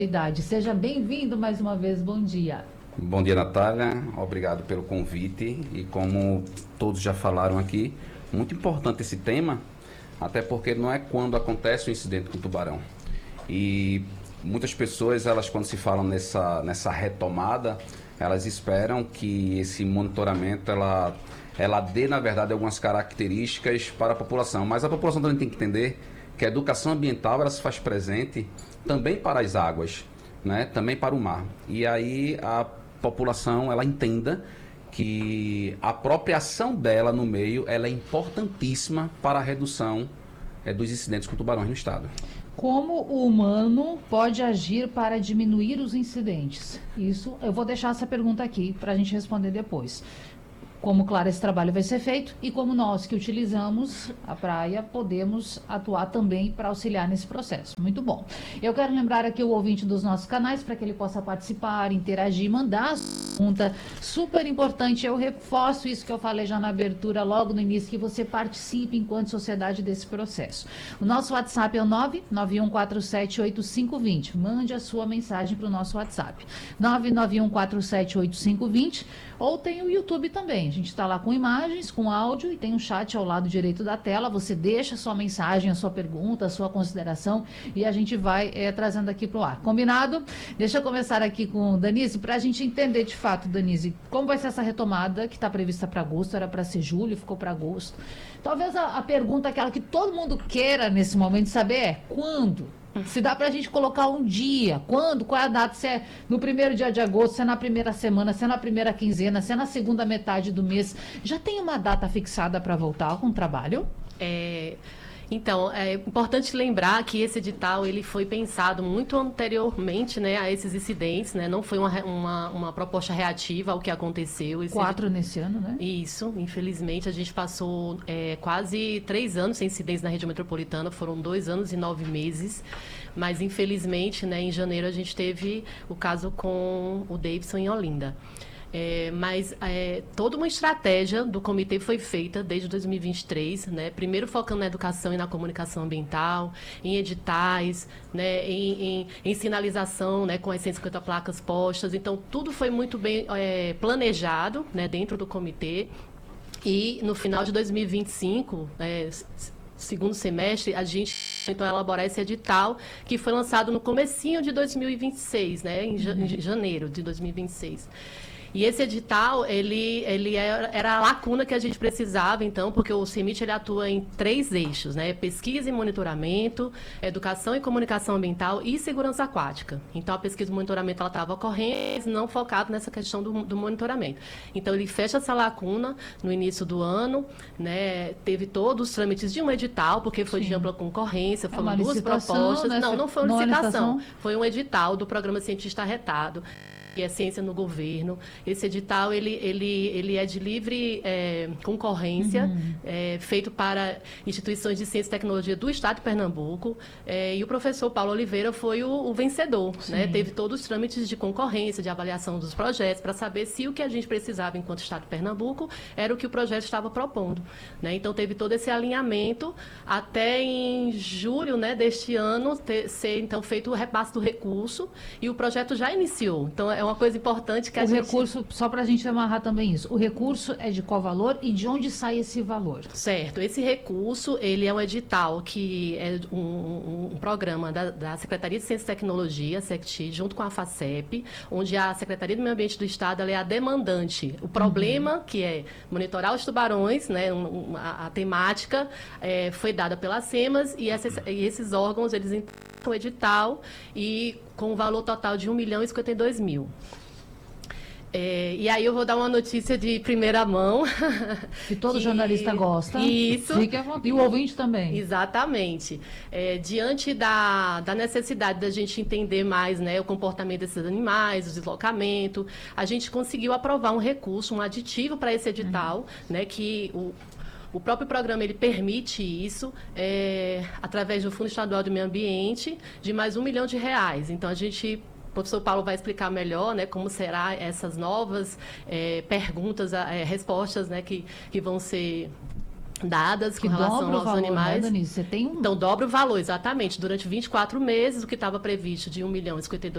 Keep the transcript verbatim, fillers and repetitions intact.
Idade. Seja bem-vindo mais uma vez, bom dia. Bom dia, Natália, obrigado pelo convite e como todos já falaram aqui, muito importante esse tema, até porque não é quando acontece o incidente com o tubarão. E muitas pessoas, elas quando se falam nessa, nessa retomada, elas esperam que esse monitoramento, ela, ela dê na verdade algumas características para a população, mas a população também tem que entender que a educação ambiental ela se faz presente também para as águas, né? Também para o mar. E aí a população ela entenda que a própria ação dela no meio ela é importantíssima para a redução é, dos incidentes com tubarões no estado. Como o humano pode agir para diminuir os incidentes? Isso, eu vou deixar essa pergunta aqui para a gente responder depois. Como, claro, esse trabalho vai ser feito e como nós que utilizamos a praia podemos atuar também para auxiliar nesse processo. Muito bom. Eu quero lembrar aqui o ouvinte dos nossos canais para que ele possa participar, interagir, mandar a sua pergunta. Super importante, eu reforço isso que eu falei já na abertura, logo no início, que você participe enquanto sociedade desse processo. O nosso WhatsApp é o nove nove um quatro sete oito cinco dois zero. Mande a sua mensagem para o nosso WhatsApp. nove nove um quatro sete oito cinco dois zero. Ou tem o YouTube também. A gente está lá com imagens, com áudio e tem um chat ao lado direito da tela. Você deixa a sua mensagem, a sua pergunta, a sua consideração e a gente vai é, trazendo aqui para o ar. Combinado? Deixa eu começar aqui com o Danise para a gente entender de fato, Danise, como vai ser essa retomada que está prevista para agosto, era para ser julho, ficou para agosto. Talvez a, a pergunta, aquela que todo mundo queira nesse momento saber é quando? Se dá para a gente colocar um dia, quando, qual é a data, se é no primeiro dia de agosto, se é na primeira semana, se é na primeira quinzena, se é na segunda metade do mês. Já tem uma data fixada para voltar com o trabalho? É... Então, é importante lembrar que esse edital ele foi pensado muito anteriormente, né, a esses incidentes, né? Não foi uma, uma, uma proposta reativa ao que aconteceu. Esse Quatro edit... nesse ano, né? Isso, infelizmente a gente passou é, quase três anos sem incidentes na região metropolitana, foram dois anos e nove meses, mas infelizmente, né, em janeiro a gente teve o caso com o Davidson em Olinda. É, mas é, toda uma estratégia do comitê foi feita desde dois mil e vinte e três, né? Primeiro focando na educação e na comunicação ambiental, em editais, né? em, em, em sinalização, né? Com as cento e cinquenta placas postas. Então, tudo foi muito bem é, planejado, né? Dentro do comitê. E no final de dois mil e vinte e cinco, é, segundo semestre, a gente tentou elaborar esse edital que foi lançado no comecinho de dois mil e vinte e seis, né? Em, ja- em janeiro de dois mil e vinte e seis. E esse edital, ele, ele era, era a lacuna que a gente precisava, então, porque o CEMIT ele atua em três eixos, né? Pesquisa e monitoramento, educação e comunicação ambiental e segurança aquática. Então, a pesquisa e monitoramento estava ocorrendo, mas não focado nessa questão do, do monitoramento. Então, ele fecha essa lacuna no início do ano, né? Teve todos os trâmites de um edital, porque foi Sim. de ampla concorrência, foram é duas propostas. Né? Não, não foi uma licitação, licitação, foi um edital do Programa Cientista Arretado, que é Ciência no Governo. Esse edital ele, ele, ele é de livre é, concorrência, uhum. é, feito para instituições de ciência e tecnologia do Estado de Pernambuco, é, e o professor Paulo Oliveira foi o, o vencedor, né? Teve todos os trâmites de concorrência, de avaliação dos projetos, para saber se o que a gente precisava enquanto Estado de Pernambuco era o que o projeto estava propondo, né? Então, teve todo esse alinhamento até em julho, né, deste ano, ter, ser então feito o repasse do recurso, e o projeto já iniciou. Então, é uma coisa importante que a o gente... O recurso, só para a gente amarrar também isso, o recurso é de qual valor e de onde sai esse valor? Certo, esse recurso, ele é um edital que é um, um, um programa da, da Secretaria de Ciência e Tecnologia, a SECT, junto com a FACEP, onde a Secretaria do Meio Ambiente do Estado ela é a demandante. O problema, uhum. que é monitorar os tubarões, né, um, a, a temática é, foi dada pela SEMAS e, essas, e esses órgãos, eles entram no edital e com um valor total de um milhão e cinquenta e dois mil. É, e aí eu vou dar uma notícia de primeira mão. Que todo que, jornalista gosta. Isso. E o ouvinte também. Exatamente. É, diante da, da necessidade da gente entender mais, né, o comportamento desses animais, o deslocamento, a gente conseguiu aprovar um recurso, um aditivo para esse edital, uhum. né, que o O próprio programa ele permite isso é, através do Fundo Estadual do Meio Ambiente de mais um milhão de reais. Então, a gente... O professor Paulo vai explicar melhor, né, como será essas novas é, perguntas, é, respostas, né, que, que vão ser dadas que com relação aos valor, animais. Né, Danise? Você tem um... Então, dobra o valor, exatamente. Durante vinte e quatro meses, o que estava previsto de um milhão e cinquenta e dois